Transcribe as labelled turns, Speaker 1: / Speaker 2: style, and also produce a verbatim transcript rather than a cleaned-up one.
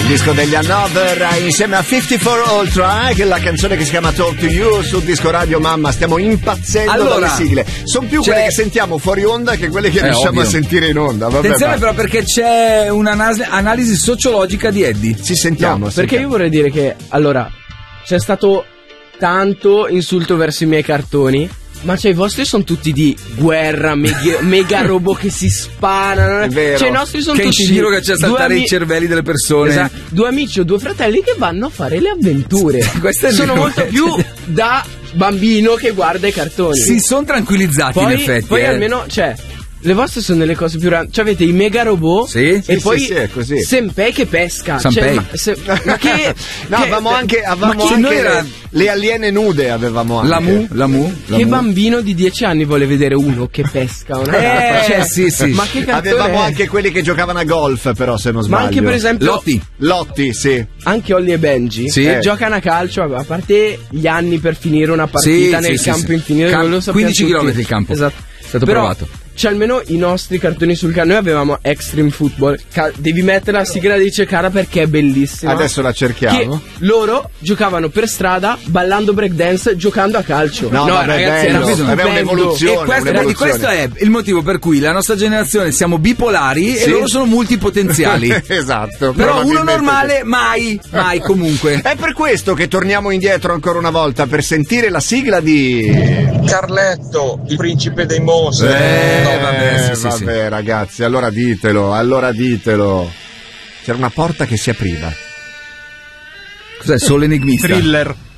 Speaker 1: disco degli Another insieme a cinquantaquattro Ultra, che è la canzone che si chiama Talk to You sul disco Radio Mamma. Stiamo impazzendo
Speaker 2: allora,
Speaker 1: dalle sigle. Sono più quelle che sentiamo fuori onda che quelle che
Speaker 2: eh,
Speaker 1: riusciamo
Speaker 2: ovvio.
Speaker 1: a sentire in onda. Vabbè,
Speaker 2: attenzione
Speaker 1: vai.
Speaker 2: però, perché c'è un'analisi sociologica di Eddie.
Speaker 1: Ci sentiamo.
Speaker 3: No,
Speaker 1: sentiamo.
Speaker 3: perché io vorrei dire che allora c'è stato tanto insulto verso i miei cartoni. Ma cioè i vostri sono tutti di guerra, mega, mega robot che si sparano.
Speaker 1: È vero.
Speaker 3: Cioè i nostri sono
Speaker 2: Che in
Speaker 3: tutti
Speaker 2: giro che c'è a saltare
Speaker 3: ami-
Speaker 2: i cervelli delle persone.
Speaker 3: Esatto, due amici o due fratelli che vanno a fare le avventure.
Speaker 2: Questo è il
Speaker 3: sono
Speaker 2: mio-
Speaker 3: molto più da bambino che guarda i cartoni.
Speaker 2: Si sono tranquillizzati
Speaker 3: poi,
Speaker 2: in effetti.
Speaker 3: poi
Speaker 2: eh.
Speaker 3: almeno, cioè, le vostre sono delle cose più grandi. Cioè avete i mega robot.
Speaker 2: Sì.
Speaker 3: E
Speaker 1: Sì,
Speaker 3: poi
Speaker 1: sì, sì, è così.
Speaker 3: Senpei che pesca.
Speaker 2: Senpei.
Speaker 3: Cioè, ma, se, ma che
Speaker 1: No,
Speaker 3: che-
Speaker 1: avevamo anche, avevamo
Speaker 2: ma chi
Speaker 1: anche
Speaker 2: noi era-
Speaker 1: le, le aliene nude avevamo anche.
Speaker 2: La Mu, la Mu, la
Speaker 3: Che
Speaker 2: Mu.
Speaker 3: bambino di dieci anni vuole vedere uno che pesca? Una
Speaker 2: Eh,
Speaker 3: cioè,
Speaker 2: sì, sì.
Speaker 3: Ma che cartone
Speaker 1: Avevamo
Speaker 3: è?
Speaker 1: anche quelli che giocavano a golf, però, se non
Speaker 3: Ma
Speaker 1: sbaglio.
Speaker 3: anche per esempio
Speaker 2: Lotti.
Speaker 1: Lotti, sì.
Speaker 3: anche Ollie e Benji
Speaker 2: Sì.
Speaker 3: eh, giocano a calcio, a parte gli anni per finire una partita
Speaker 2: Sì,
Speaker 3: nel
Speaker 2: sì,
Speaker 3: campo
Speaker 2: sì.
Speaker 3: infinito,
Speaker 2: Cam-
Speaker 3: lo sappiamo
Speaker 2: quindici
Speaker 3: tutti.
Speaker 2: chilometri il campo.
Speaker 3: Esatto.
Speaker 2: È stato
Speaker 3: Però
Speaker 2: provato.
Speaker 3: c'è almeno i nostri cartoni sul canale. Noi avevamo Extreme Football. Ca- devi mettere la sigla di Ceccara perché è bellissima.
Speaker 1: Adesso la cerchiamo.
Speaker 3: Che loro giocavano per strada ballando breakdance giocando a calcio.
Speaker 1: No, vabbè,
Speaker 3: ragazzi,
Speaker 1: bello.
Speaker 3: era
Speaker 2: Vabbè,
Speaker 3: stupendo.
Speaker 1: è un'evoluzione.
Speaker 2: E questo,
Speaker 1: un'evoluzione.
Speaker 2: questo è il motivo per cui la nostra generazione siamo bipolari
Speaker 1: Sì.
Speaker 2: e loro sono multipotenziali.
Speaker 1: Esatto.
Speaker 2: Però uno
Speaker 1: probabilmente
Speaker 2: normale mai, mai comunque.
Speaker 1: È per questo che torniamo indietro ancora una volta per sentire la sigla di...
Speaker 4: Carletto, il principe dei mostri.
Speaker 1: Eh,
Speaker 2: no, vabbè, sì, sì,
Speaker 1: vabbè, ragazzi, allora ditelo, allora ditelo. C'era una porta che si apriva.
Speaker 2: Cos'è, solo enigmista?
Speaker 5: Thriller.